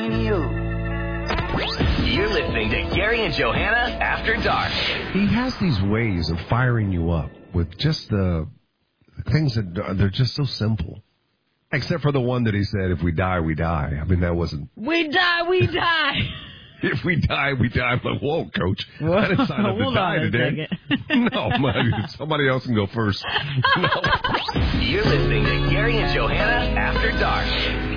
firing you. You're listening to Gary and Johanna After Dark. He has these ways of firing you up with just the things that they're just so simple. Except for the one that he said, if we die, we die. I mean, that wasn't... We die, we die. If we die, we die. I'm like, whoa, Coach. I didn't sign up to die today. No, man, somebody else can go first. No. You're listening to Gary and Johanna After Dark.